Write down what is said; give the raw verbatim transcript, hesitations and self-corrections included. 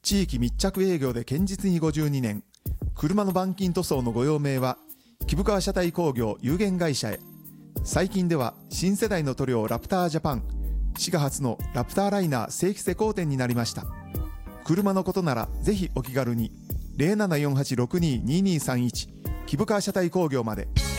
地域密着営業で堅実にごじゅうにねん、車の板金塗装のご用命は木深川車体工業有限会社へ。最近では新世代の塗料ラプタージャパン、滋賀初のラプターライナー正規施工店になりました。車のことならぜひお気軽に ゼロななよんはちろくにーにーにーさんいち 木深川車体工業まで。